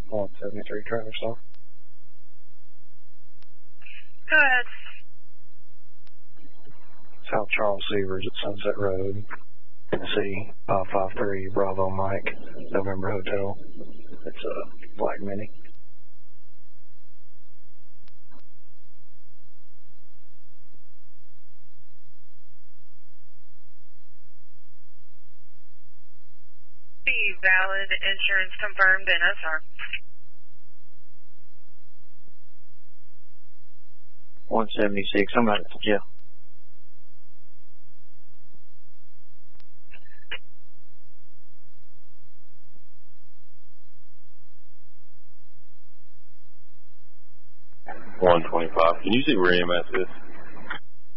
173 traffic stop. Go ahead. South Charles Severs at Sunset Road. Tennessee, 553 Bravo Mike, November Hotel. It's a Black Mini. The valid insurance confirmed NSR. 176, I'm out of the jail. $125. Can you see where EMS is?